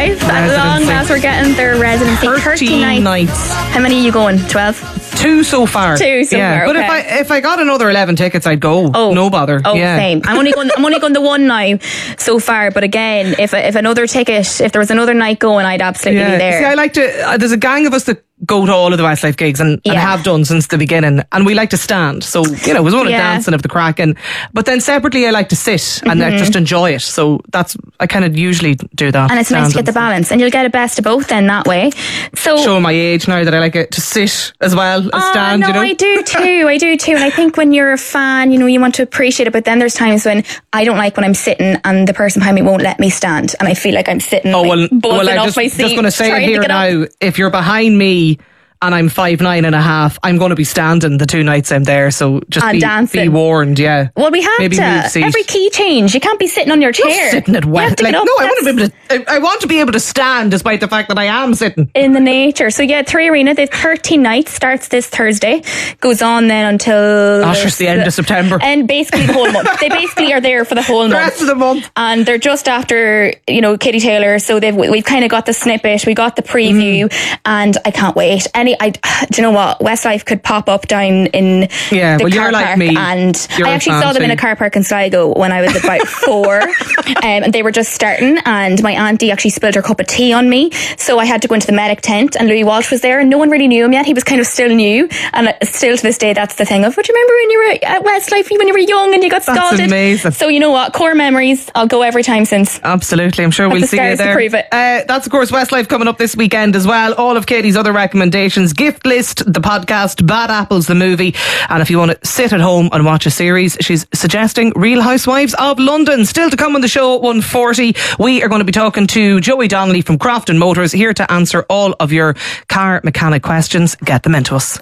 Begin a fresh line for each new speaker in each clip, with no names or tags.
Westlife. At long last, we're getting their residency.
13 nights.
How many are you going? 12?
2 so far.
2 so far.
But
okay.
if I got another 11 tickets, I'd go. Oh, no bother.
Oh, same. I'm only going the one now so far. But again, if another ticket, if there was another night going, I'd absolutely be there.
See, I like to. There's a gang of us that go to all of the Westlife gigs and have done since the beginning, and we like to stand. So it was one of dancing of the crack, but then separately I like to sit and just enjoy it. So I kind of usually do that.
And it's nice to get the balance, and you'll get a best of both then that way. So
show my age now that I like it to sit as well as stand.
No, I do too. And I think when you're a fan, you want to appreciate it. But then there's times when I don't like when I'm sitting and the person behind me won't let me stand, and I feel like I'm sitting.
I'm just going to say it here now. If you're behind me and I'm 5'9.5", I'm going to be standing the 2 nights I'm there. So just be warned,
Well, we have
maybe
to.
Move seat.
Every key change, you can't be sitting on your chair.
Not sitting at wet. I want to be able to stand, despite the fact that I am sitting
in the nature. So 3 Arena. They've 13 nights. Starts this Thursday, goes on then until
it's the end of September,
and basically the whole month. They basically are there for the whole month.
The rest of the month,
and they're just after Katie Taylor. So we've kind of got the snippet, we got the preview, and I can't wait. Do you know what? Westlife could pop up down in the car park,
me.
And I actually saw them in a car park in Sligo when I was about 4, and they were just starting. And my auntie actually spilled her cup of tea on me, so I had to go into the medic tent. And Louis Walsh was there, and no one really knew him yet. He was kind of still new, and still to this day, that's the thing of. But do you remember when you were at Westlife when you were young and you got scalded?
That's amazing.
So you know what? Core memories. I'll go every time since.
Absolutely, I'm sure we'll see you there.
To prove it.
That's of course Westlife coming up this weekend as well. All of Katie's other recommendations: Gift List, the podcast, Bad Apples, the movie, and if you want to sit at home and watch a series, she's suggesting Real Housewives of London. Still to come on the show at 1:40, we are going to be talking to Joey Donnelly from Crofton Motors, here to answer all of your car mechanic questions. Get them into us.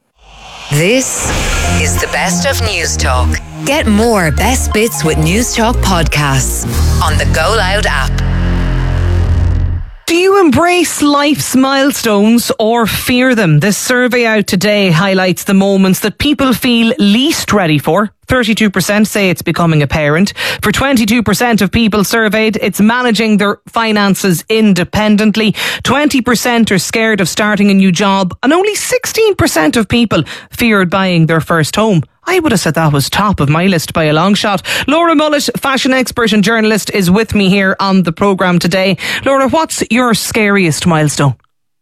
This is the best of News Talk. Get more best bits with News Talk podcasts on the Go Loud app.
Do you embrace life's milestones or fear them? This survey out today highlights the moments that people feel least ready for. 32% say it's becoming a parent. For 22% of people surveyed, it's managing their finances independently. 20% are scared of starting a new job, and only 16% of people feared buying their first home. I would have said that was top of my list by a long shot. Laura Mullet, fashion expert and journalist, is with me here on the programme today. Laura, what's your scariest milestone?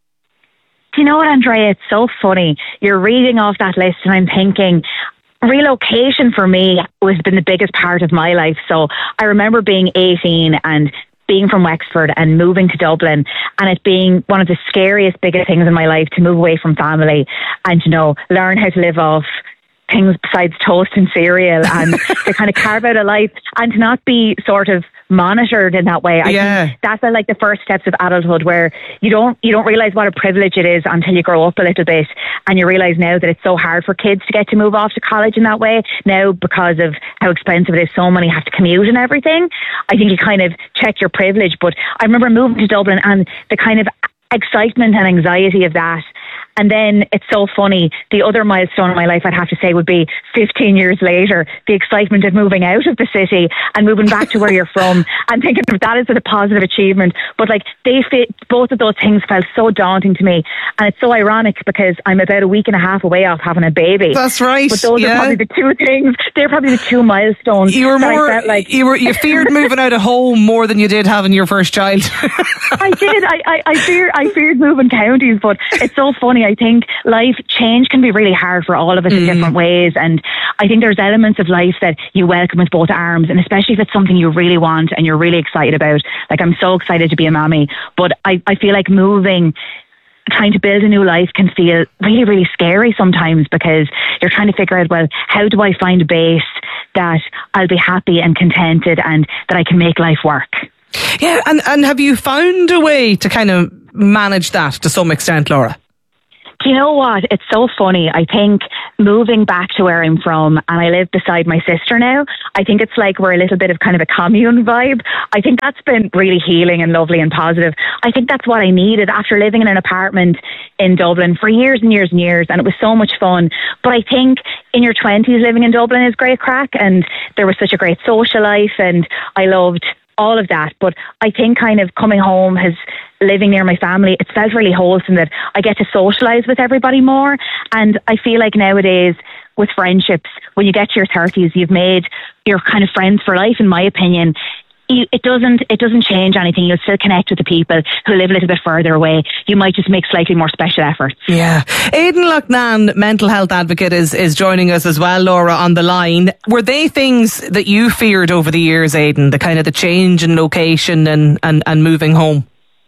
Do you know what, Andrea? It's so funny. You're reading off that list and I'm thinking, relocation for me has been the biggest part of my life. So I remember being 18 and being from Wexford and moving to Dublin, and it being one of the scariest, biggest things in my life to move away from family and, learn how to live off things besides toast and cereal, and to kind of carve out a life and to not be sort of monitored in that way. I think that's like the first steps of adulthood, where you don't realise what a privilege it is until you grow up a little bit, and you realise now that it's so hard for kids to get to move off to college in that way now because of how expensive it is. So many have to commute and everything. I think you kind of check your privilege. But I remember moving to Dublin and the kind of excitement and anxiety of that. And then it's so funny, the other milestone in my life, I'd have to say, would be 15 years later, the excitement of moving out of the city and moving back to where you're from, and thinking of that as a positive achievement. But both of those things felt so daunting to me. And it's so ironic because I'm about a week and a half away off having a baby.
That's right.
But those are probably the two things. They're probably the two milestones.
You were you feared moving out of home more than you did having your first child.
I did. I feared moving counties, but it's so funny. I think life change can be really hard for all of us in different ways, and I think there's elements of life that you welcome with both arms, and especially if it's something you really want and you're really excited about. Like, I'm so excited to be a mommy, but I feel like trying to build a new life can feel really, really scary sometimes, because you're trying to figure out, well, how do I find a base that I'll be happy and contented and that I can make life work?
Yeah, and have you found a way to kind of manage that to some extent, Laura?
Do you know what? It's so funny. I think moving back to where I'm from, and I live beside my sister now, I think it's like we're a little bit of kind of a commune vibe. I think that's been really healing and lovely and positive. I think that's what I needed after living in an apartment in Dublin for years and years and years, and it was so much fun. But I think in your 20s living in Dublin is great crack, and there was such a great social life, and I loved all of that. But I think kind of coming home living near my family, it felt really wholesome that I get to socialise with everybody more. And I feel like nowadays with friendships, when you get to your 30s, you've made your kind of friends for life, in my opinion. It doesn't change anything. You'll still connect with the people who live a little bit further away. You might just make slightly more special efforts.
Yeah. Aidan Loughnane, mental health advocate, is joining us as well, Laura, on the line. Were they things that you feared over the years, Aidan, the kind of the change in location and moving home?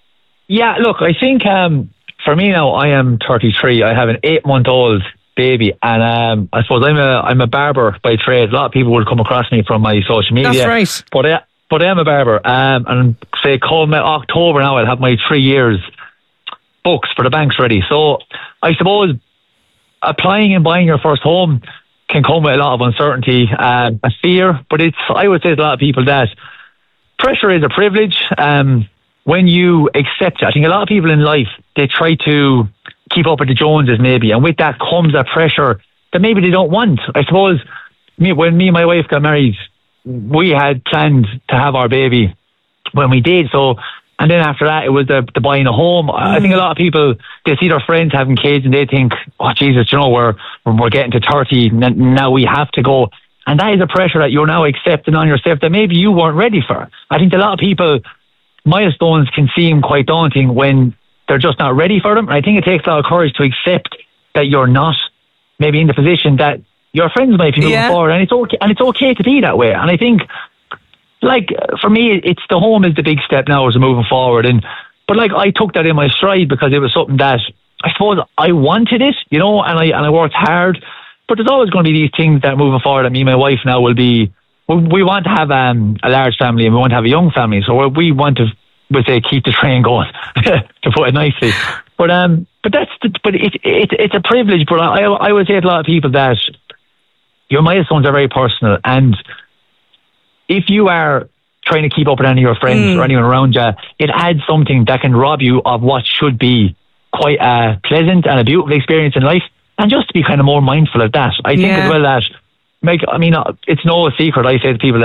Yeah, look, I think for me now, I am 33. I have an 8-month-old baby, and I suppose I'm a barber by trade. A lot of people will come across me from my social media.
That's right.
But I am a barber, and say come October now, I'll have my 3 years books for the banks ready. So I suppose applying and buying your first home can come with a lot of uncertainty, a fear, but I would say to a lot of people that pressure is a privilege. When you accept it, I think a lot of people in life, they try to keep up with the Joneses maybe, and with that comes a pressure that maybe they don't want. I suppose when me and my wife got married, we had planned to have our baby when we did. So, and then after that, it was the buying a home. I think a lot of people, they see their friends having kids and they think, oh Jesus, we're getting to 30, now we have to go. And that is a pressure that you're now accepting on yourself that maybe you weren't ready for. I think a lot of people, milestones can seem quite daunting when they're just not ready for them. And I think it takes a lot of courage to accept that you're not maybe in the position that your friends might be moving forward, and it's okay to be that way. And I think, like, for me, it's the home is the big step now as we're moving forward. But I took that in my stride because it was something that I suppose I wanted it, and I worked hard. But there's always going to be these things that moving forward. I mean, my wife now will be. We want to have a large family and we want to have a young family, so we want to, keep the train going, to put it nicely. But it's a privilege. But I would say to a lot of people that your milestones are very personal, and if you are trying to keep up with any of your friends or anyone around you, it adds something that can rob you of what should be quite a pleasant and a beautiful experience in life, and just to be kind of more mindful of that. I think as well that, it's no secret, I say to people that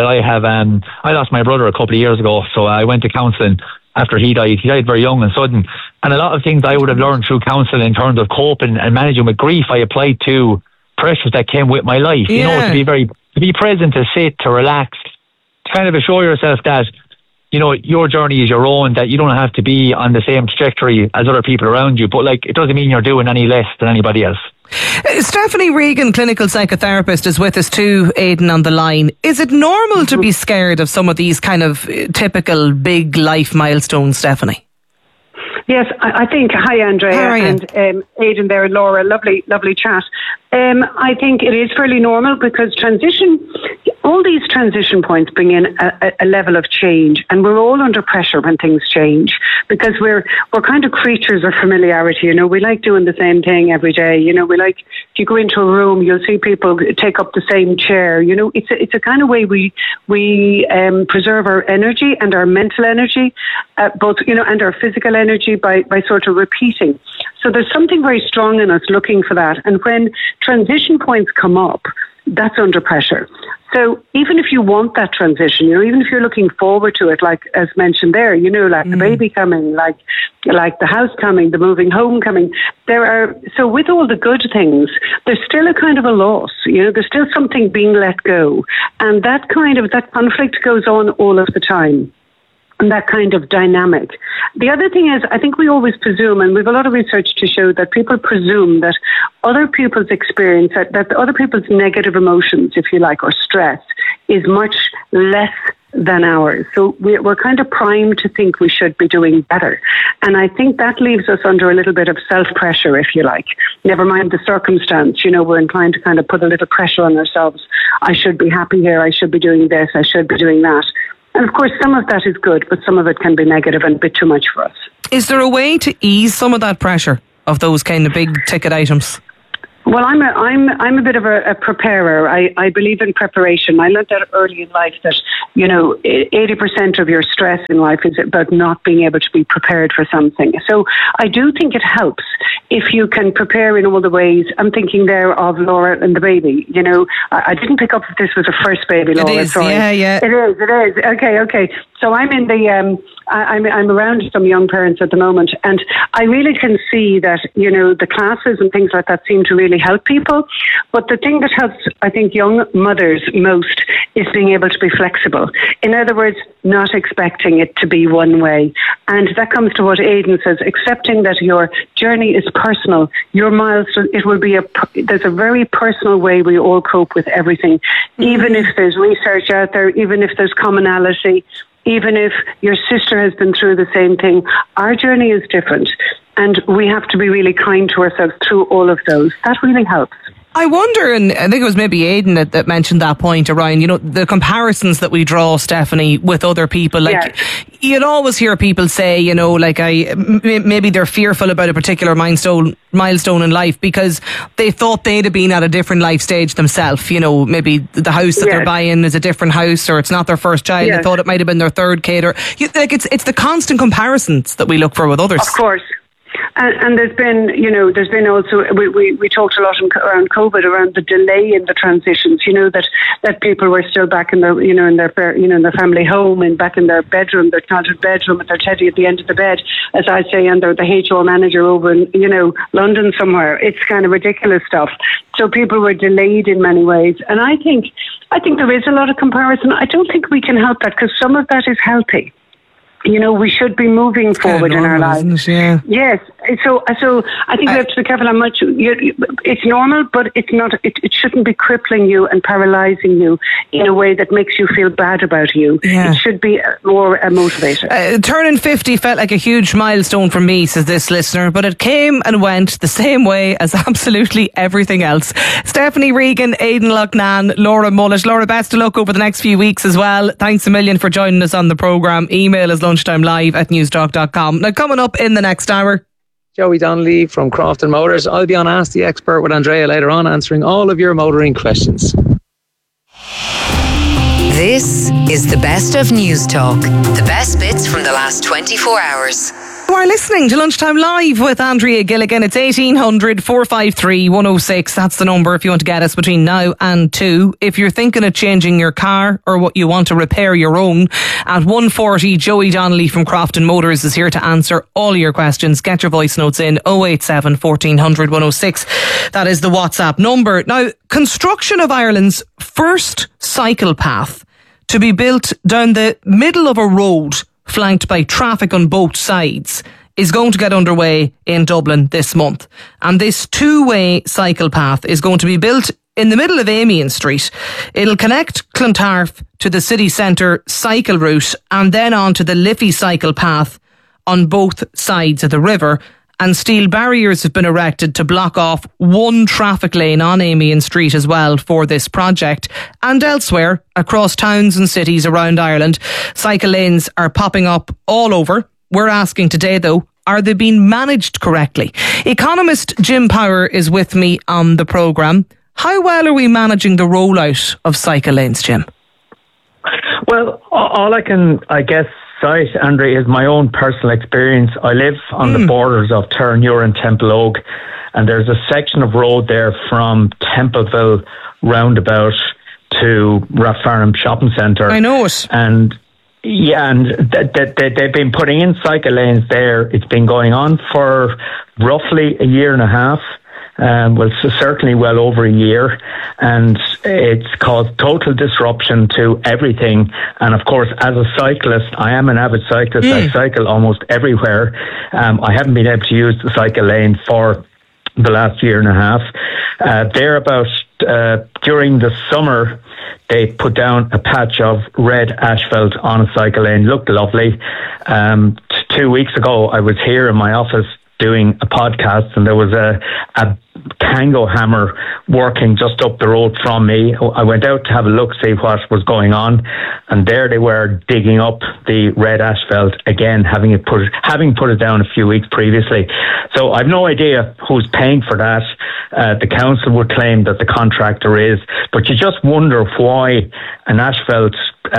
I lost my brother a couple of years ago, so I went to counselling after he died. He died very young and sudden, and a lot of things I would have learned through counselling in terms of coping and managing with grief, I applied to pressures that came with my life, to be present, to sit, to relax, to kind of assure yourself that, your journey is your own, that you don't have to be on the same trajectory as other people around you, but it doesn't mean you're doing any less than anybody else.
Stephanie Regan, clinical psychotherapist, is with us too, Aidan, on the line. Is it normal to be scared of some of these kind of typical big life milestones, Stephanie?
Yes, I think, hi Andrea and Aidan there, Laura, lovely chat. I think it is fairly normal because all these transition points bring in a level of change, and we're all under pressure when things change because we're kind of creatures of familiarity. We like doing the same thing every day. We like, if you go into a room, you'll see people take up the same chair. It's a kind of way we preserve our energy and our mental energy, both and our physical energy by sort of repeating. So there's something very strong in us looking for that, and when transition points come up, that's under pressure. So even if you want that transition, even if you're looking forward to it, like as mentioned there, the baby coming, like the house coming, the moving home coming, so with all the good things, there's still a kind of a loss, there's still something being let go. And that conflict goes on all of the time. And that kind of dynamic. The other thing is, I think we always presume, and we have a lot of research to show that people presume that other people's experience, that other people's negative emotions, if you like, or stress, is much less than ours. So we're kind of primed to think we should be doing better. And I think that leaves us under a little bit of self-pressure, if you like. Never mind the circumstance, we're inclined to kind of put a little pressure on ourselves. I should be happy here, I should be doing this, I should be doing that. And of course, some of that is good, but some of it can be negative and a bit too much for us.
Is there a way to ease some of that pressure of those kind of big ticket items?
Well, I'm a bit of a preparer. I believe in preparation. I learned that early in life that 80% of your stress in life is about not being able to be prepared for something. So I do think it helps if you can prepare in all the ways. I'm thinking there of Laura and the baby. I didn't pick up if this was a first baby, Laura.
It is,
sorry.
yeah.
It is. Okay. So I'm in the I'm around some young parents at the moment, and I really can see that, you know, the classes and things like that seem to really help people. But the thing that helps, I think, young mothers most is being able to be flexible. In other words, not expecting it to be one way. And that comes to what Aidan says, accepting that your journey is personal. Your milestone, it will be there's a very personal way we all cope with everything. Even if there's research out there, even if there's commonality, even if your sister has been through the same thing, our journey is different. And we have to be really kind to ourselves through all of those. That really helps.
I wonder, and I think it was maybe Aidan that mentioned that point around, you know, the comparisons that we draw, Stephanie, with other people. Like, you'd always hear people say, you know, like maybe they're fearful about a particular milestone in life because they thought they'd have been at a different life stage themselves. You know, maybe the house that they're buying is a different house, or it's not their first child. They thought it might have been their third kid, or like it's the constant comparisons that we look for with others.
Of course. And there's been also, we talked a lot around COVID, around the delay in the transitions, you know, that people were still back in their, in their family home and back in their bedroom, their childhood bedroom with their teddy at the end of the bed, as I say, and they're the HR manager over in, London somewhere. It's kind of ridiculous stuff. So people were delayed in many ways. And I think there is a lot of comparison. I don't think we can help that because some of that is healthy. You know, we should be moving forward in our lives.
Yeah.
Yes. So I think we have to be careful how much it's normal, but it's not. It shouldn't be crippling you and paralysing you in a way that makes you feel bad about you. Yeah. It should be more a motivator.
Turning 50 felt like a huge milestone for me, says this listener, but it came and went the same way as absolutely everything else. Stephanie Regan, Aidan Loughnane, Laura Mullet. Laura, best of luck over the next few weeks as well. Thanks a million for joining us on the programme. Email us lunchtimelive@newstalk.com. Now, coming up in the next hour,
Joey Donnelly from Crofton Motors. I'll be on Ask the Expert with Andrea later on, answering all of your motoring questions.
This is the best of News Talk. The best bits from the last 24 hours.
You are listening to Lunchtime Live with Andrea Gilligan. It's 1800 453 106. That's the number if you want to get us between now and 2. If you're thinking of changing your car or what you want to repair your own, at 1:40, Joey Donnelly from Crofton Motors is here to answer all your questions. Get your voice notes in 087 1400 106. That is the WhatsApp number. Now, construction of Ireland's first cycle path to be built down the middle of a road flanked by traffic on both sides is going to get underway in Dublin this month. And this two-way cycle path is going to be built in the middle of Amiens Street. It'll connect Clontarf to the city centre cycle route and then on to the Liffey cycle path on both sides of the river. And steel barriers have been erected to block off one traffic lane on Amiens Street as well for this project. And elsewhere, across towns and cities around Ireland, cycle lanes are popping up all over. We're asking today, though, are they being managed correctly? Economist Jim Power is with me on the programme. How well are we managing the rollout of cycle lanes, Jim?
Well, all I can, cite, Andrea, is my own personal experience. I live on the borders of Terranure and Templeogue, and there's a section of road there from Templeville roundabout to Rathfarnham Shopping Centre.
I know it.
And they've been putting in cycle lanes there. It's been going on for roughly a year and a half. Certainly well over a year, and it's caused total disruption to everything. And of course, as a cyclist, I am an avid cyclist. I cycle almost everywhere. I haven't been able to use the cycle lane for the last year and a half. During the summer, they put down a patch of red asphalt on a cycle lane. Looked lovely. 2 weeks ago, I was here in my office doing a podcast, and there was a tango hammer working just up the road from me. I went out to have a look, see what was going on, and there they were digging up the red asphalt again, having put it down a few weeks previously. So I've no idea who's paying for that. The council would claim that the contractor is, but you just wonder why an asphalt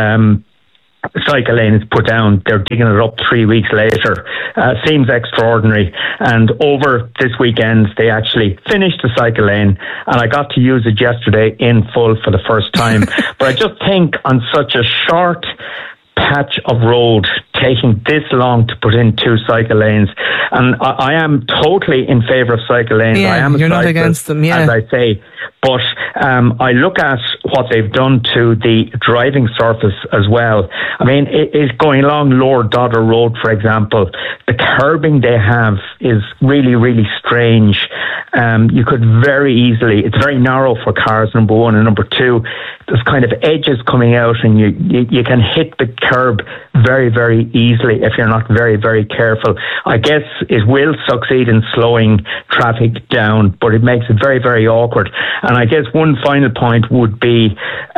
cycle lane is put down, they're digging it up 3 weeks later. Seems extraordinary. And over this weekend, they actually finished the cycle lane, and I got to use it yesterday in full for the first time. But I just think on such a short
patch of road taking this long to put in 2 cycle lanes. And I am totally in favour of cycle lanes.
Yeah,
I am
you're not against them, yeah.
as I say. But I look at what they've done to the driving surface as well. I mean, it is going along Lower Dodder Road, for example. The curbing they have is really, really strange. You could very easily, it's very narrow for cars, number one, and number two, there's kind of edges coming out, and you can hit the curb very, very easily if you're not very, very careful. I guess it will succeed in slowing traffic down, but it makes it very, very awkward. And I guess one final point would be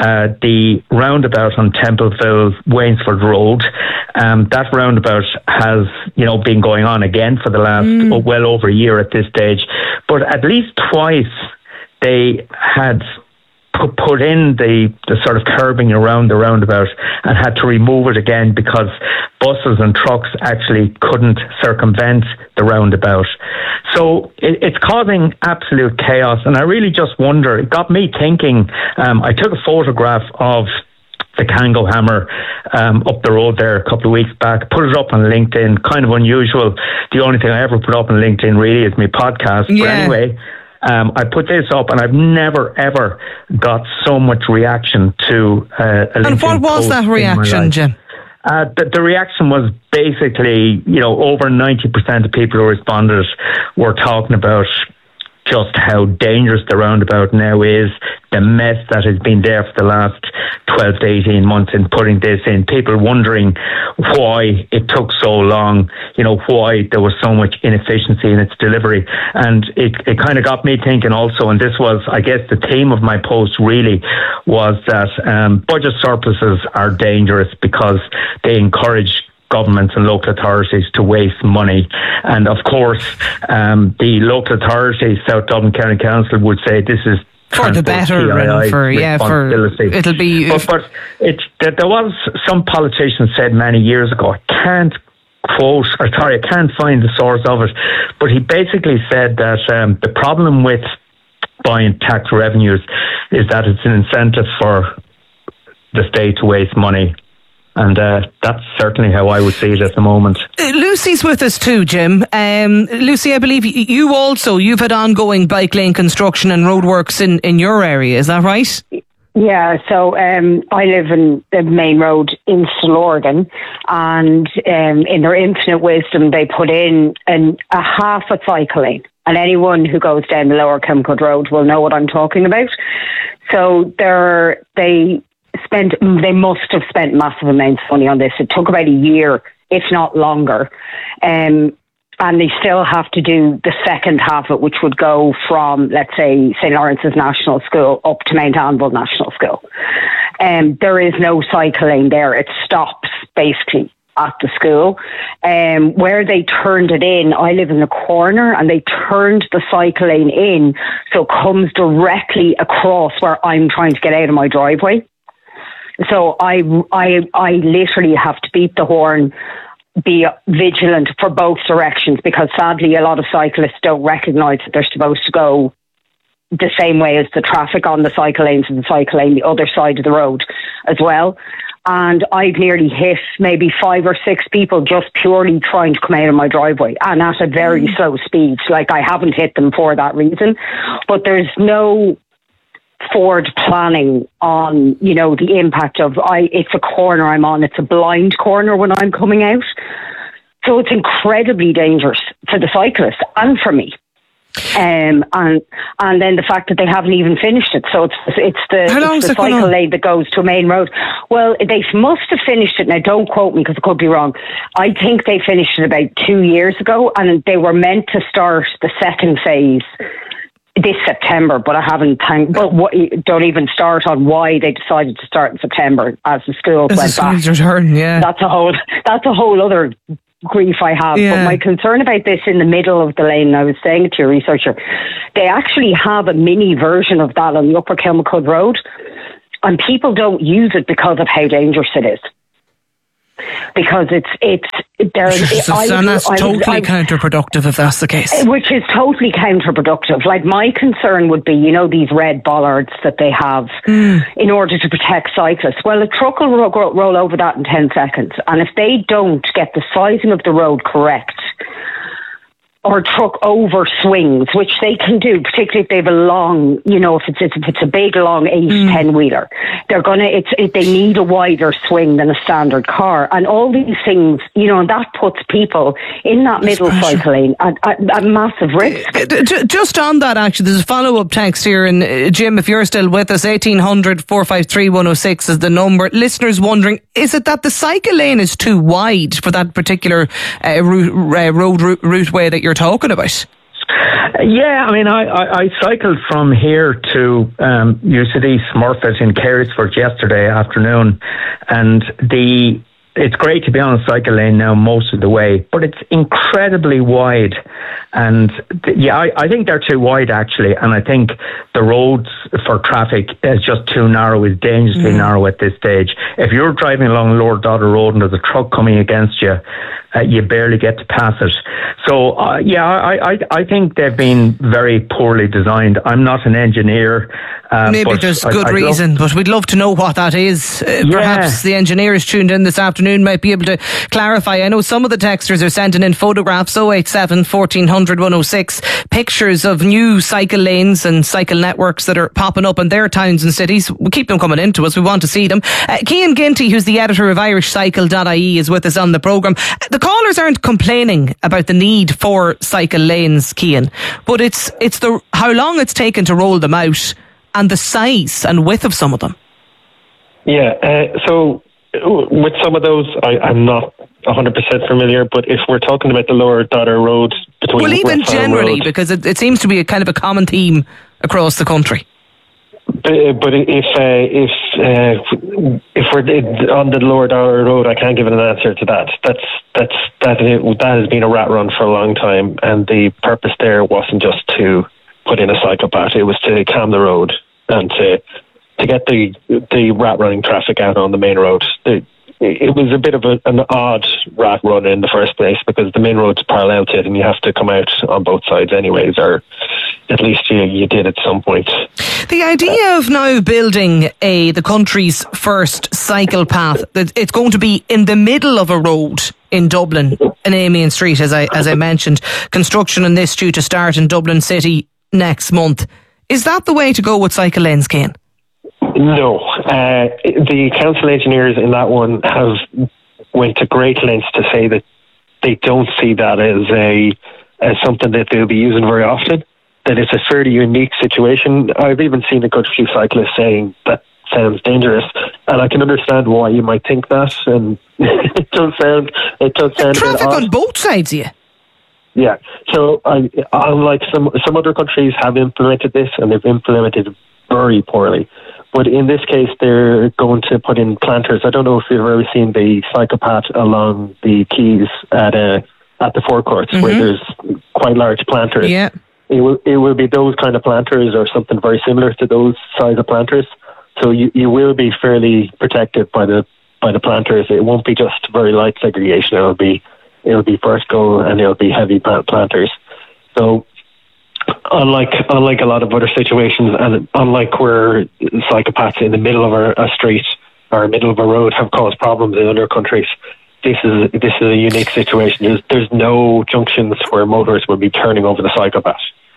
the roundabout on Templeville, Wainsford Road. That roundabout has, been going on again for the last well over a year at this stage. But at least twice they had put in the sort of curbing around the roundabout and had to remove it again because buses and trucks actually couldn't circumvent the roundabout. So it's causing absolute chaos, and I really just wonder, it got me thinking. I took a photograph of the Kango Hammer up the road there a couple of weeks back, put it up on LinkedIn, kind of unusual. The only thing I ever put up on LinkedIn really is my podcast. Yeah. But anyway, I put this up, and I've never ever got so much reaction to a LinkedIn.
And what was that reaction, Jim?
The reaction was basically, over 90% of people who responded were talking about just how dangerous the roundabout now is, the mess that has been there for the last 12 to 18 months in putting this in, people wondering why it took so long, why there was so much inefficiency in its delivery. And it kind of got me thinking also, and this was, I guess, the theme of my post really, was that budget surpluses are dangerous because they encourage governments and local authorities to waste money. And of course, the local authorities, South Dublin County Council, would say this is
for the better and for it'll be.
But there was some politician said many years ago, I can't find the source of it, but he basically said that the problem with buying tax revenues is that it's an incentive for the state to waste money. And that's certainly how I would see it at the moment.
Lucy's with us too, Jim. Lucy, I believe you've had ongoing bike lane construction and roadworks in your area, is that right?
Yeah, so I live in the main road in Stillorgan, and in their infinite wisdom they put in a half a cycle lane. And anyone who goes down the Lower Kilmacud Road will know what I'm talking about. So they must have spent massive amounts of money on this. It took about a year, if not longer. And they still have to do the second half of it, which would go from, let's say, St. Lawrence's National School up to Mount Anville National School. There is no cycle lane there. It stops basically at the school. Where they turned it in, I live in the corner, and they turned the cycle lane in so it comes directly across where I'm trying to get out of my driveway. So I literally have to beat the horn, be vigilant for both directions, because sadly a lot of cyclists don't recognise that they're supposed to go the same way as the traffic on the cycle lanes and the cycle lane the other side of the road as well. And I've nearly hit maybe 5 or 6 people just purely trying to come out of my driveway, and at a very slow speed. Like, I haven't hit them for that reason, but there's no forward planning on, the impact of, it's a corner I'm on, it's a blind corner when I'm coming out. So it's incredibly dangerous for the cyclist and for me. And then the fact that they haven't even finished it. So it's the cycle lane that goes to a main road. Well, they must have finished it. Now, don't quote me because I could be wrong. I think they finished it about 2 years ago, and they were meant to start the second phase this September, but I haven't don't even start on why they decided to start in September as the schools went back.
Return, yeah.
That's a whole other grief I have. Yeah. But my concern about this in the middle of the lane, and I was saying it to your researcher, they actually have a mini version of that on the Upper Kilmacud Road, and people don't use it because of how dangerous it is. Because
And that's totally counterproductive if that's the case.
Which is totally counterproductive. Like, my concern would be, these red bollards that they have in order to protect cyclists. Well, a truck will roll over that in 10 seconds. And if they don't get the sizing of the road correct, or truck over swings, which they can do, particularly if they have a long, if it's a big, long 8-10 wheeler, they need a wider swing than a standard car. And all these things, and that puts people in that middle cycle lane at massive risk.
Just on that, actually, there's a follow-up text here, and Jim, if you're still with us, 1800 453 106 is the number. Listeners wondering, is it that the cycle lane is too wide for that particular route way that you're talking about?
Yeah, I mean, I cycled from here to UCD Smurfit in Carysford yesterday afternoon, and it's great to be on a cycle lane now most of the way, but it's incredibly wide. And I think they're too wide, actually. And I think the roads for traffic is just too narrow, is dangerously narrow at this stage. If you're driving along Lord Dodder Road and there's a truck coming against you, you barely get to pass it. So, I think they've been very poorly designed. I'm not an engineer.
Maybe there's good reason, but we'd love to know what that is. Perhaps the engineers tuned in this afternoon might be able to clarify. I know some of the texters are sending in photographs, 087 1400 106, pictures of new cycle lanes and cycle networks that are popping up in their towns and cities. We keep them coming into us. We want to see them. Cian Ginty, who's the editor of irishcycle.ie, is with us on the programme. The callers aren't complaining about the need for cycle lanes, Cian, but it's how long it's taken to roll them out and the size and width of some of them.
Yeah, so with some of those, I'm not 100% familiar, but if we're talking about the Lower Dodder Road between...
Well, even generally, because it seems to be a kind of a common theme across the country.
But if we're on the Lower Dodder Road, I can't give an answer to that. That has been a rat run for a long time, and the purpose there wasn't just to put in a cycle path; it was to calm the road and to get the rat running traffic out on the main road. It was a bit of an odd rat run in the first place, because the main road's parallel to it and you have to come out on both sides anyways, or at least you did at some point.
The idea of now building the country's first cycle path, it's going to be in the middle of a road in Dublin, in Amiens Street, as I mentioned. Construction on this due to start in Dublin City next month. Is that the way to go with cycle lanes, Cian?
No. The council engineers in that one have went to great lengths to say that they don't see that as something that they'll be using very often, that it's a fairly unique situation. I've even seen a good few cyclists saying that sounds dangerous, and I can understand why you might think that, and it does sound
traffic on both sides of you.
Yeah, so unlike some other countries have implemented this, and they've implemented it very poorly. But in this case, they're going to put in planters. I don't know if you've ever seen the cycle path along the quays at the forecourts, where there's quite large planters.
Yeah.
It will be those kind of planters or something very similar to those size of planters. So you will be fairly protected by the planters. It won't be just very light segregation. It'll be first go, and it'll be heavy planters. So unlike a lot of other situations, and unlike where cyclopaths in the middle of a street or middle of a road have caused problems in other countries, this is a unique situation. There's no junctions where motorists will be turning over the cyclopath.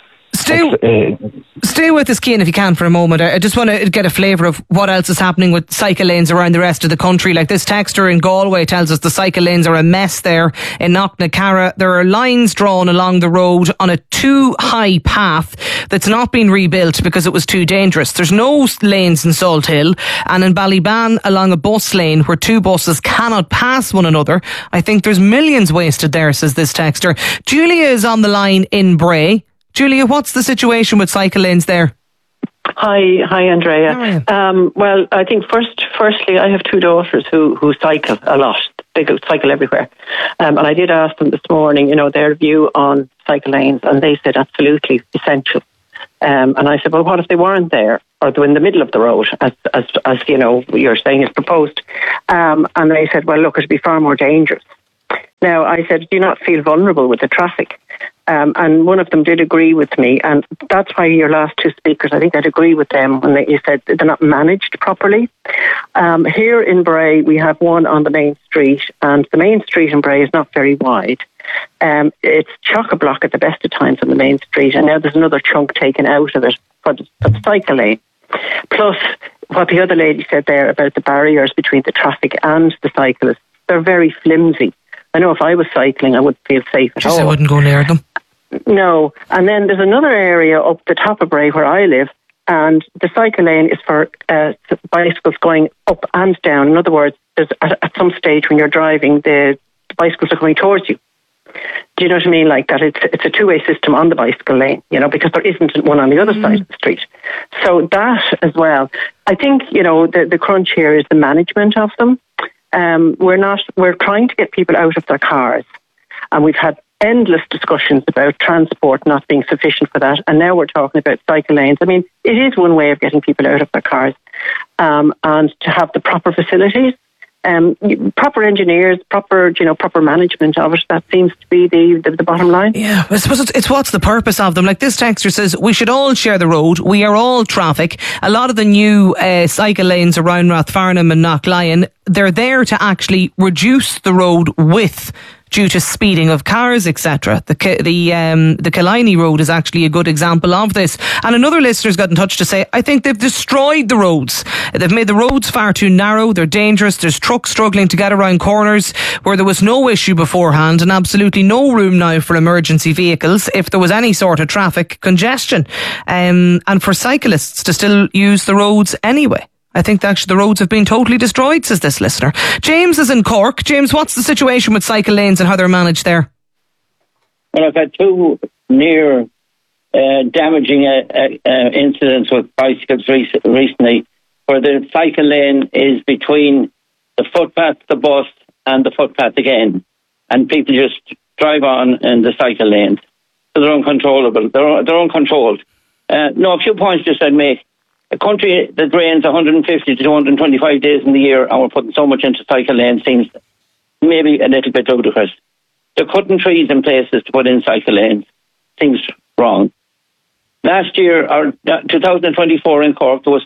Stay with us, Cian, if you can, for a moment. I just want to get a flavour of what else is happening with cycle lanes around the rest of the country. Like this texter in Galway tells us the cycle lanes are a mess there in Knocknacarra. There are lines drawn along the road on a too high path that's not been rebuilt because it was too dangerous. There's no lanes in Salthill, and in Ballyban along a bus lane where two buses cannot pass one another. I think there's millions wasted there, says this texter. Julia is on the line in Bray. Julia, what's the situation with cycle lanes there?
Hi, Andrea. Well, I think firstly, I have two daughters who cycle a lot. They cycle everywhere. And I did ask them this morning, their view on cycle lanes, and they said absolutely essential. And I said, well, what if they weren't there, or they're in the middle of the road, as you're saying is proposed? And they said, well, look, it'd be far more dangerous. Now, I said, do you not feel vulnerable with the traffic? And one of them did agree with me, and that's why your last two speakers, I think I'd agree with them when you said they're not managed properly. Here in Bray, we have one on the main street, and the main street in Bray is not very wide. It's chock-a-block at the best of times on the main street, and now there's another chunk taken out of it for the cycle lane. Plus, what the other lady said there about the barriers between the traffic and the cyclists, they're very flimsy. I know if I was cycling, I wouldn't feel safe at all.
I wouldn't go near them.
No. And then there's another area up the top of Bray where I live, and the cycle lane is for bicycles going up and down. In other words, there's at some stage when you're driving, the bicycles are coming towards you. Do you know what I mean? Like that, it's a two-way system on the bicycle lane, because there isn't one on the other side of the street. So that as well. I think, the crunch here is the management of them. We're trying to get people out of their cars, and we've had endless discussions about transport not being sufficient for that, and now we're talking about cycle lanes. I mean, it is one way of getting people out of their cars, and to have the proper facilities, proper engineers, proper management of it. That seems to be the bottom line.
Yeah, I suppose it's what's the purpose of them? Like this texter says, we should all share the road. We are all traffic. A lot of the new cycle lanes around Rathfarnham and Knocklyon, they're there to actually reduce the road width due to speeding of cars, etc. The Killiney Road is actually a good example of this. And another listener's got in touch to say, I think they've destroyed the roads. They've made the roads far too narrow. They're dangerous. There's trucks struggling to get around corners where there was no issue beforehand, and absolutely no room now for emergency vehicles if there was any sort of traffic congestion. And for cyclists to still use the roads anyway. I think actually the roads have been totally destroyed, says this listener. James is in Cork. James, what's the situation with cycle lanes and how they're managed there?
Well, I've had two near damaging incidents with bicycles recently, where the cycle lane is between the footpath, the bus, and the footpath again. And people just drive on in the cycle lanes. So they're uncontrollable. They're uncontrolled. A few points just I'd make. A country that rains 150 to 225 days in the year, and we're putting so much into cycle lanes, seems maybe a little bit ludicrous. They're cutting trees in places to put in cycle lanes. Seems wrong. Last year, or 2024 in Cork, there was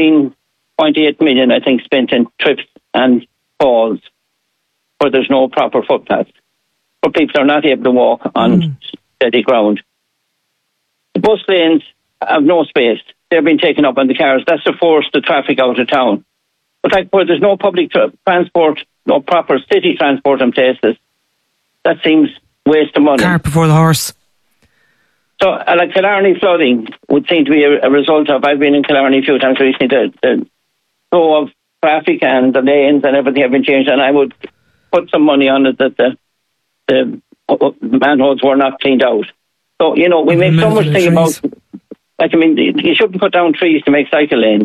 13.8 million, I think, spent in trips and falls where there's no proper footpaths, where people are not able to walk on steady ground. The bus lanes have no space. They're being taken up on the cars. That's to force the traffic out of town. But like where there's no public transport, no proper city transport in places, that seems waste of money.
Cart before the horse.
So, like Killarney flooding would seem to be a result of, I've been in Killarney a few times recently, the flow of traffic and the lanes and everything have been changed, and I would put some money on it that the manholes were not cleaned out. So, we make so much thing about... you shouldn't put down trees to make cycle lanes.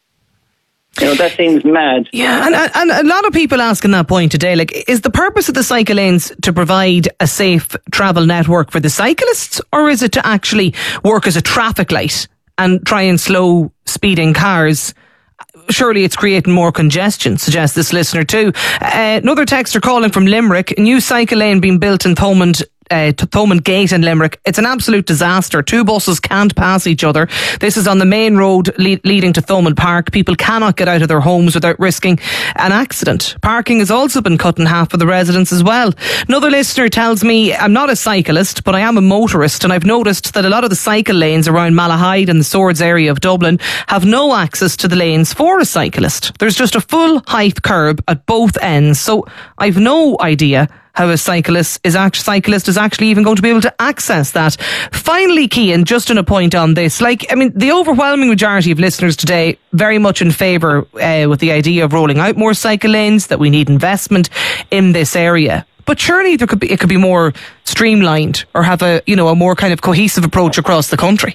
That seems mad.
Yeah, and a lot of people asking that point today, is the purpose of the cycle lanes to provide a safe travel network for the cyclists, or is it to actually work as a traffic light and try and slow speeding cars? Surely it's creating more congestion, suggests this listener too. Another texter calling from Limerick, a new cycle lane being built in Thomond Gate in Limerick. It's an absolute disaster. Two buses can't pass each other. This is on the main road leading to Thomond Park. People cannot get out of their homes without risking an accident. Parking has also been cut in half for the residents as well. Another listener tells me, I'm not a cyclist, but I am a motorist, and I've noticed that a lot of the cycle lanes around Malahide and the Swords area of Dublin have no access to the lanes for a cyclist. There's just a full height curb at both ends, so I've no idea how a cyclist is actually even going to be able to access that. Finally, Cian, just on a point on this, the overwhelming majority of listeners today very much in favour with the idea of rolling out more cycle lanes, that we need investment in this area. But surely it could be more streamlined, or have a more kind of cohesive approach across the country.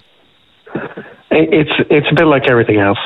It's a bit like everything else.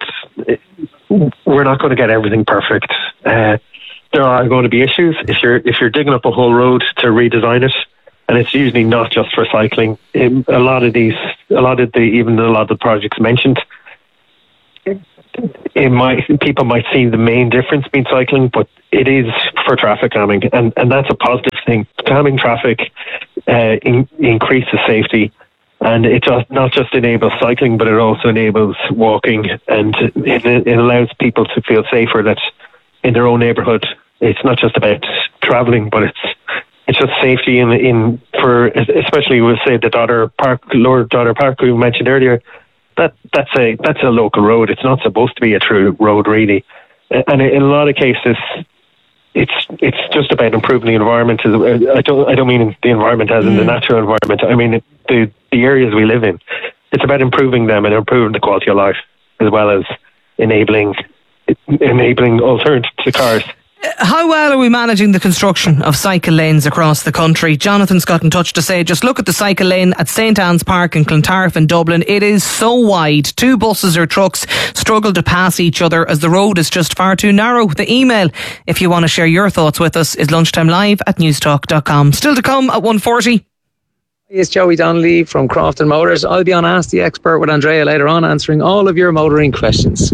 We're not going to get everything perfect. There are going to be issues if you're digging up a whole road to redesign it, and it's usually not just for cycling. A lot of the projects mentioned, people might see the main difference between cycling, but it is for traffic calming, and that's a positive thing. Calming traffic increases safety, and it not just enables cycling, but it also enables walking, and it allows people to feel safer that in their own neighbourhood. It's not just about travelling, but it's just safety for especially we'll say the Lower Dodder Park we mentioned earlier. That's a local road. It's not supposed to be a true road, really, and in a lot of cases, it's just about improving the environment. I don't mean the environment as in the natural environment. I mean the areas we live in. It's about improving them and improving the quality of life, as well as enabling alternatives to cars.
How well are we managing the construction of cycle lanes across the country? Jonathan's got in touch to say, just look at the cycle lane at St Anne's Park in Clontarf in Dublin. It is so wide. 2 buses or trucks struggle to pass each other as the road is just far too narrow. The email, if you want to share your thoughts with us, is lunchtimelive@newstalk.com. Still to come at 1:40.
It's Joey Donnelly from Crofton Motors. I'll be on Ask the Expert with Andrea later on, answering all of your motoring questions.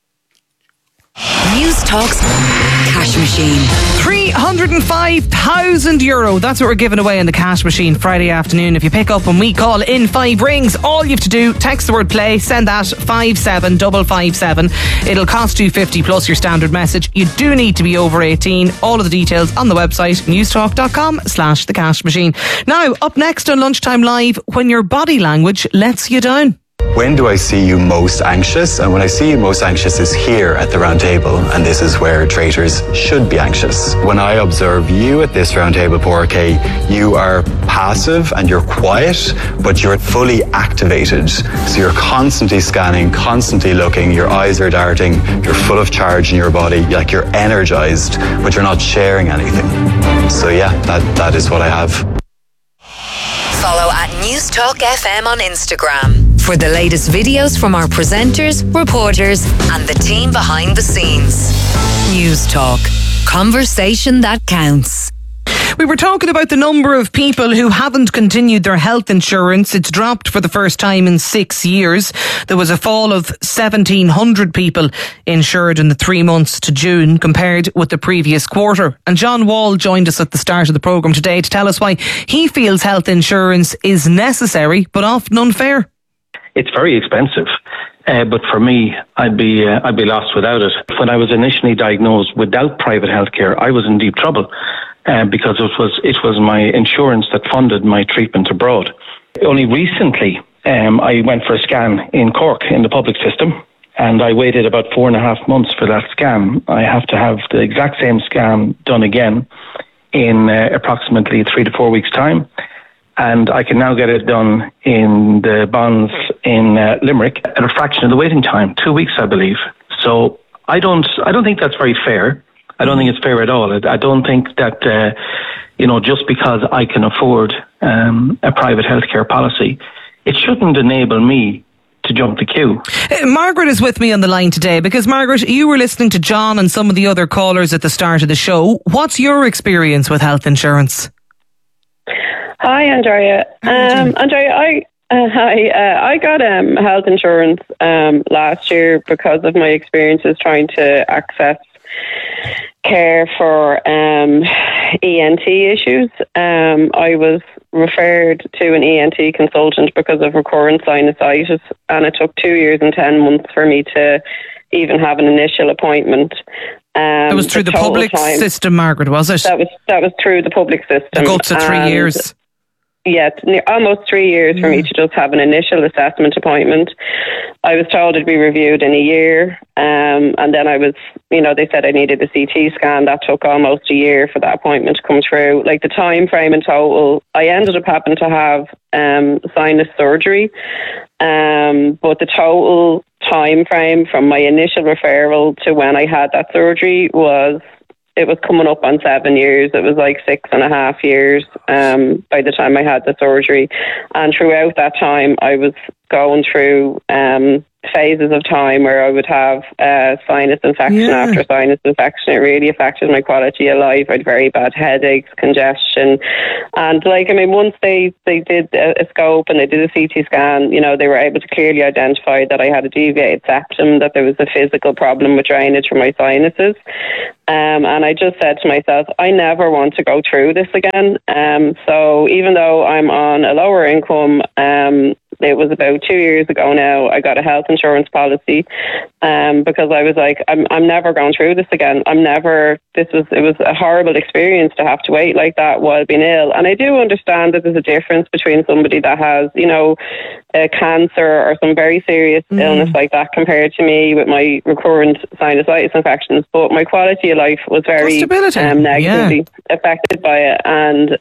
News Talk's cash machine.
€305,000. That's what we're giving away in the cash machine Friday afternoon. If you pick up when we call in 5 rings, all you have to do, text the word play, send that 57557. It'll cost you $50 plus your standard message. You do need to be over 18. All of the details on the website, newstalk.com/the cash machine. Now, up next on Lunchtime Live, when your body language lets you down.
When do I see you most anxious? And when I see you most anxious is here at the round table, and this is where traitors should be anxious. When I observe you at this round table, Porky, you are passive and you're quiet, but you're fully activated. So you're constantly scanning, constantly looking, your eyes are darting, you're full of charge in your body, like you're energized, but you're not sharing anything. So yeah, that is what I have.
Follow at News Talk FM on Instagram for the latest videos from our presenters, reporters, and the team behind the scenes. News Talk. Conversation that counts.
We were talking about the number of people who haven't continued their health insurance. It's dropped for the first time in 6 years. There was a fall of 1,700 people insured in the 3 months to June compared with the previous quarter. And John Wall joined us at the start of the programme today to tell us why he feels health insurance is necessary but often unfair.
It's very expensive. But for me, I'd be lost without it. When I was initially diagnosed without private healthcare, I was in deep trouble. Because it was my insurance that funded my treatment abroad. Only recently, I went for a scan in Cork in the public system, and I waited about 4.5 months for that scan. I have to have the exact same scan done again in approximately 3 to 4 weeks' time, and I can now get it done in the bonds in Limerick at a fraction of the waiting time, 2 weeks, I believe. So I don't think that's very fair. I don't think it's fair at all. I don't think that, just because I can afford a private healthcare policy, it shouldn't enable me to jump the queue.
Margaret is with me on the line today because, Margaret, you were listening to John and some of the other callers at the start of the show. What's your experience with health insurance?
Hi, Andrea. Andrea, I got health insurance last year because of my experiences trying to access care for ENT issues. I was referred to an ENT consultant because of recurrent sinusitis, and it took 2 years and 10 months for me to even have an initial appointment.
It was through the public system, Margaret, was it?
That was through the public system.
The guts of 3 years.
Yeah, almost 3 years for me to just have an initial assessment appointment. I was told it'd be reviewed in a year, and then they said I needed a CT scan. That took almost a year for that appointment to come through. Like the time frame in total, I ended up having to have sinus surgery, but the total time frame from my initial referral to when I had that surgery was coming up on 7 years. It was like 6.5 years by the time I had the surgery. And throughout that time, I was going through phases of time where I would have sinus infection after sinus infection. It really affected my quality of life. I had very bad headaches, congestion, and once they did a scope and they did a CT scan, they were able to clearly identify that I had a deviated septum, that there was a physical problem with drainage from my sinuses. And I just said to myself, I never want to go through this again. So even though I'm on a lower income, it was about 2 years ago now, I got a health insurance policy because I was like, I'm never going through this again. It was a horrible experience to have to wait like that while being ill. And I do understand that there's a difference between somebody that has, a cancer or some very serious illness like that compared to me with my recurrent sinusitis infections. But my quality of life was very negatively affected by it. And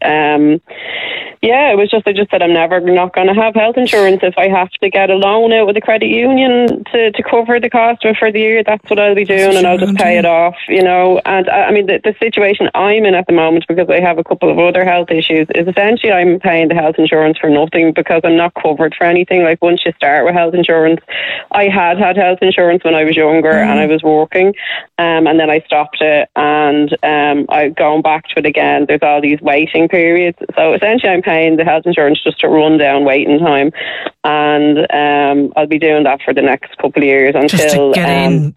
it was just, I just said, I'm never not going to have health insurance. If I have to get a loan out with the credit union to cover the cost for the year, that's what I'll be doing, and I'll just pay it off, And I mean, the situation I'm in at the moment, because I have a couple of other health issues, is essentially I'm paying the health insurance for nothing because I'm not covered for anything. Like, once you start with health insurance, I had health insurance when I was younger and I was working, and then I stopped it, and I'm going back to it again. There's all these waiting periods, so essentially I'm paying the health insurance just to run down waiting time, and I'll be doing that for the next couple of years until once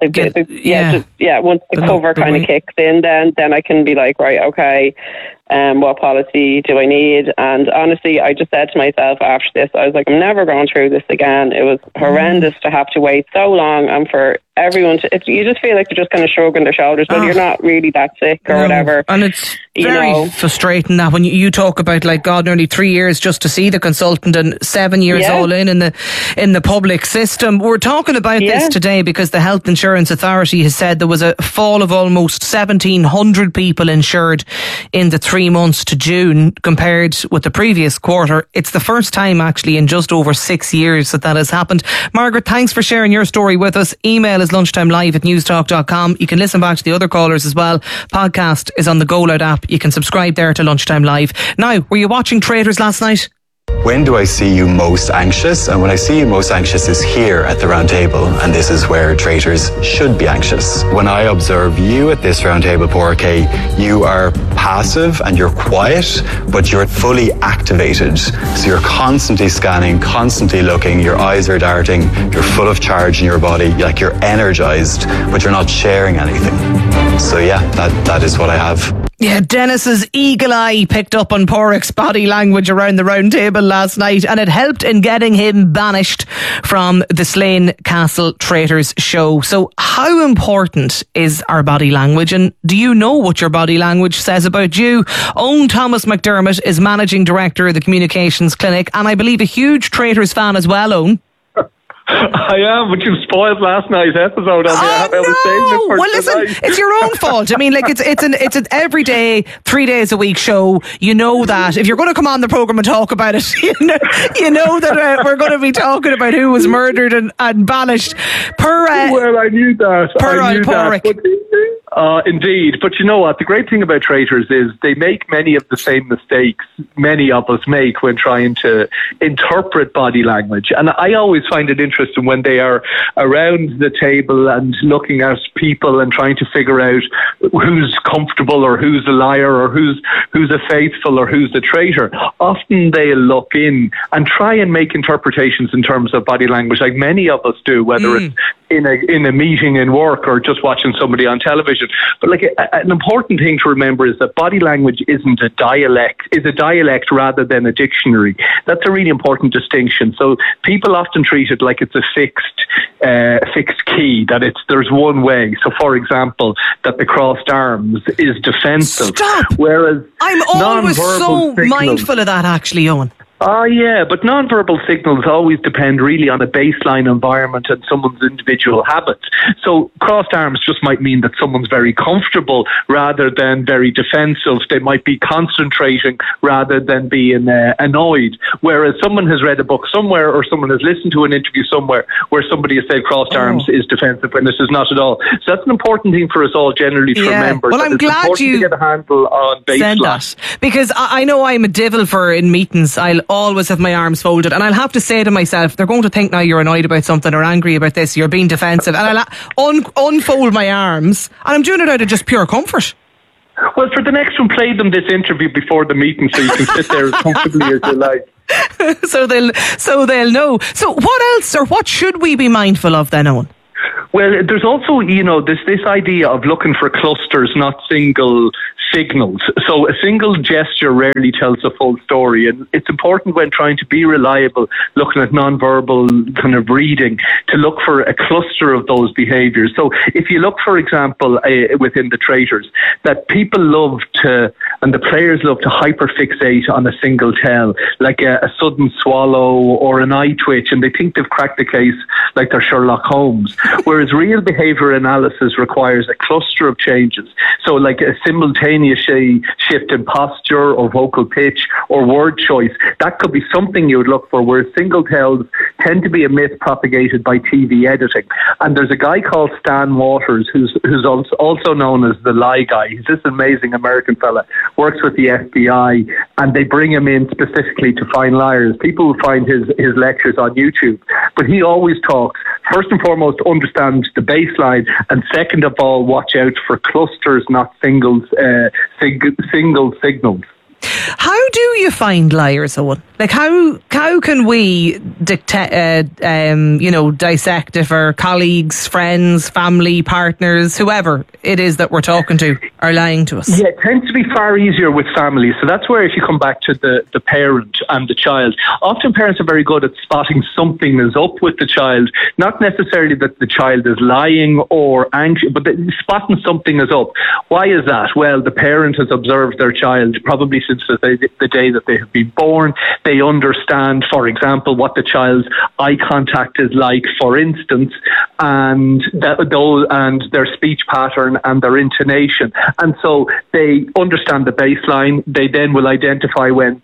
the cover kind of kicks in, then I can be like, right, okay, what policy do I need? And honestly, I just said to myself after this, I was like, I'm never going through this again. It was horrendous to have to wait so long, and for everyone you just feel like they're just kind of shrugging their shoulders, but you're not really that sick or whatever.
And it's very frustrating that when you talk about, like, God, nearly 3 years just to see the consultant and 7 years all in the public system. We're talking about this today because the Health Insurance Authority has said there was a fall of almost 1,700 people insured in the 3 months to June compared with the previous quarter. It's the first time actually in just over 6 years that has happened. Margaret, thanks for sharing your story with us. Email is lunchtimelive@newstalk.com. You can listen back to the other callers as well. Podcast is on the Go Loud app. You can subscribe there to Lunchtime Live. Now, were you watching Traitors last night?
When do I see you most anxious? And when I see you most anxious is here at the round table, and this is where traitors should be anxious. When I observe you at this round table, Porky, you are passive and you're quiet, but you're fully activated. So you're constantly scanning, constantly looking, your eyes are darting, you're full of charge in your body, like you're energized, but you're not sharing anything. So that is what I have.
Yeah, Dennis's eagle eye picked up on Porrick's body language around the round table last night, and it helped in getting him banished from the Slane Castle Traitors show. So how important is our body language, and do you know what your body language says about you? Owen Thomas McDermott is Managing Director of the Communications Clinic, and I believe a huge Traitors fan as well, Owen.
I am, but you spoiled last night's episode on me. I was saving it for
well, listen, it's your own fault. I mean, like, it's an everyday, 3 days a week show. You know that if you're going to come on the programme and talk about it, you know that we're going to be talking about who was murdered and banished.
Well, I knew that.
I knew that.
Indeed. But you know what? The great thing about Traitors is they make many of the same mistakes many of us make when trying to interpret body language. And I always find it interesting when they are around the table and looking at people and trying to figure out who's comfortable or who's a liar or who's a faithful or who's a traitor. Often they look in and try and make interpretations in terms of body language, like many of us do, whether it's in a meeting in work or just watching somebody on television. But like an important thing to remember is that body language isn't a dialect, is a dialect rather than a dictionary. That's a really important distinction. So people often treat it like it's a fixed key, that there's one way. So for example, that the crossed arms is defensive.
Stop!
Whereas
I'm always so mindful of that, actually, Owen.
Oh, yeah, but non-verbal signals always depend really on a baseline environment and someone's individual habits. So crossed arms just might mean that someone's very comfortable rather than very defensive. They might be concentrating rather than being annoyed. Whereas someone has read a book somewhere or someone has listened to an interview somewhere where somebody has said crossed arms is defensive when this is not at all. So that's an important thing for us all generally to remember.
Well, I'm glad you
to get a handle on baseline.
said that, because I know I'm a devil for in meetings. I'll always have my arms folded, and I'll have to say to myself, they're going to think now you're annoyed about something or angry about this, you're being defensive, and I'll unfold my arms, and I'm doing it out of just pure comfort.
Well, for the next one, play them this interview before the meeting so you can sit there as comfortably as you like.
So they'll know. So what else, or what should we be mindful of then, Owen?
Well, there's also, this idea of looking for clusters, not single signals. So a single gesture rarely tells a full story, and it's important when trying to be reliable, looking at non-verbal kind of reading, to look for a cluster of those behaviours. So if you look, for example, within the traitors, that people love to, and the players love to hyperfixate on a single tell, like a sudden swallow or an eye twitch, and they think they've cracked the case like they're Sherlock Holmes. Whereas real behaviour analysis requires a cluster of changes. So like a simultaneous shift in posture or vocal pitch or word choice. That could be something you would look for, whereas single tells tend to be a myth propagated by TV editing. And there's a guy called Stan Waters who's also known as the lie guy. He's this amazing American fella, works with the FBI, and they bring him in specifically to find liars. People will find his lectures on YouTube. But he always talks, first and foremost, understand the baseline, and second of all, watch out for clusters, not single signals.
How do you find liars, Owen? Like how can we dissect if our colleagues, friends, family, partners, whoever it is that we're talking to are lying to us?
Yeah, it tends to be far easier with families. So that's where, if you come back to the parent and the child, often parents are very good at spotting something is up with the child. Not necessarily that the child is lying or anxious, but spotting something is up. Why is that? Well, the parent has observed their child probably since the day that they have been born. They understand, for example, what the child's eye contact is like, for instance, and their speech pattern and their intonation. And so they understand the baseline. They then will identify when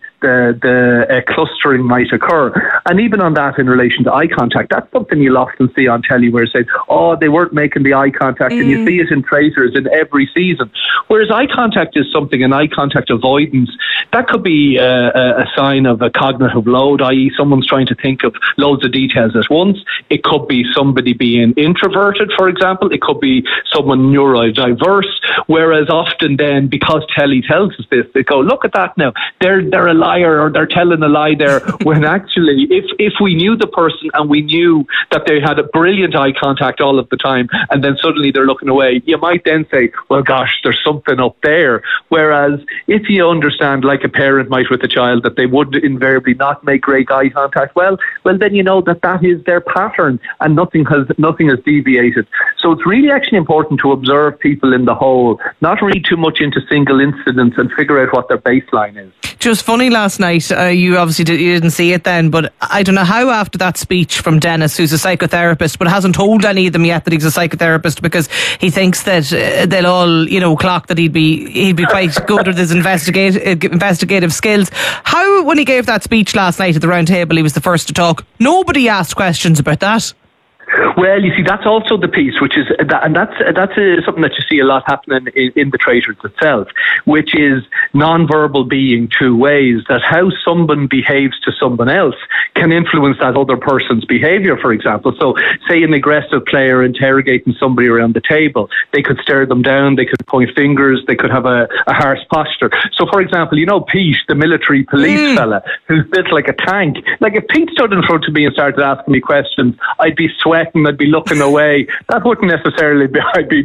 the clustering might occur. And even on that, in relation to eye contact, that's something you'll often see on telly where it says, they weren't making the eye contact, and you see it in traitors in every season. Whereas eye contact is something, an eye contact avoidance, that could be a sign of a cognitive load, i.e. someone's trying to think of loads of details at once. It could be somebody being introverted, for example. It could be someone neurodiverse, whereas often then, because telly tells us this, they go, look at that now, they're a liar, or they're telling a lie there, when actually, if we knew the person and we knew that they had a brilliant eye contact all of the time, and then suddenly they're looking away, you might then say, well, gosh, there's something up there. Whereas if you understand, like a parent might with a child, that they would invariably not make great eye contact, well then you know that is their pattern, and nothing has deviated. So it's really actually important to observe people in the whole, not read too much into single incidents, and figure out what their baseline is.
Just funny, last night, you obviously you didn't see it then, but I don't know how after that speech from Dennis, who's a psychotherapist, but hasn't told any of them yet that he's a psychotherapist, because he thinks that they'll all, clock that he'd be quite good with his investigative skills. How, when he gave that speech last night at the round table, he was the first to talk, nobody asked questions about that?
Well, you see, that's also the piece, which is and that's something that you see a lot happening in the traitors itself, which is non-verbal being two ways. That how someone behaves to someone else can influence that other person's behaviour. For example, so say an aggressive player interrogating somebody around the table, they could stare them down, they could point fingers, they could have a harsh posture. So, for example, Pete, the military police fella, who's built like a tank. Like if Pete stood in front of me and started asking me questions, I'd be sweating, I'd be looking away. That wouldn't necessarily be,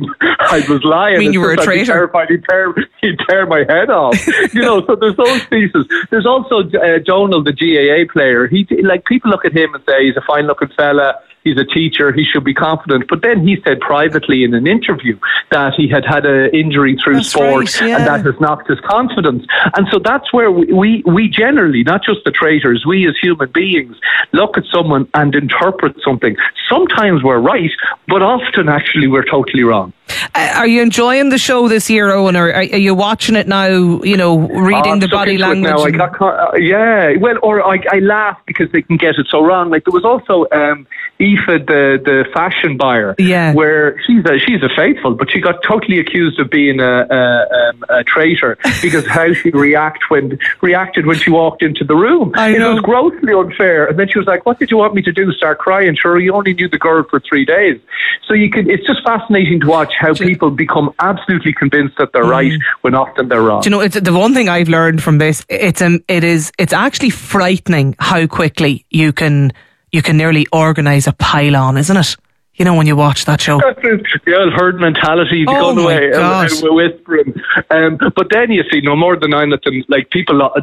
I was lying.
I mean, you were a traitor.
He'd tear my head off. So there's those pieces. There's also Donald, the GAA player. People look at him and say he's a fine looking fella, he's a teacher, he should be confident. But then he said privately in an interview that he had an injury through sport, and that has knocked his confidence. And so that's where we generally, not just the traitors, we as human beings, look at someone and interpret something. Sometimes we're right, but often actually we're totally wrong.
Are you enjoying the show this year, Owen, or are you watching it now, reading the body language?
I laugh because they can get it so wrong. Like there was also Aoife, the fashion buyer, where she's a faithful, but she got totally accused of being a traitor because how she reacted when she walked into the room. It was grossly unfair. And then she was like, "What did you want me to do? Start crying? Sure, you only knew the girl for 3 days." So it's just fascinating to watch how people become absolutely convinced that they're right when often they're wrong.
Do you know, it's the one thing I've learned from this. It's actually frightening how quickly you can nearly organise a pile-on, isn't it? You know, when you watch that show.
The old herd mentality going away. We're whispering. But then you see, no more than anything, like people